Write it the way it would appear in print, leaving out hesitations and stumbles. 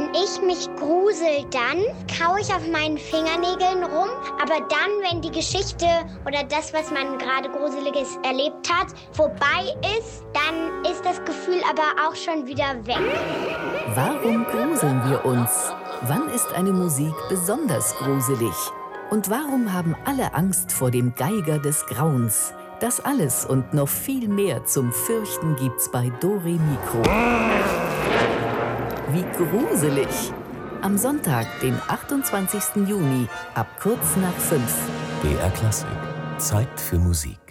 Wenn ich mich grusel, dann kaue ich auf meinen Fingernägeln rum. Aber dann, wenn die Geschichte oder das, was man gerade Gruseliges erlebt hat, vorbei ist, dann ist das Gefühl aber auch schon wieder weg. Warum gruseln wir uns? Wann ist eine Musik besonders gruselig? Und warum haben alle Angst vor dem Geiger des Grauens? Das alles und noch viel mehr zum Fürchten gibt's bei Dore Mikro. Wie gruselig! Am Sonntag, den 28. Juni, ab kurz nach 5. BR Klassik. Zeit für Musik.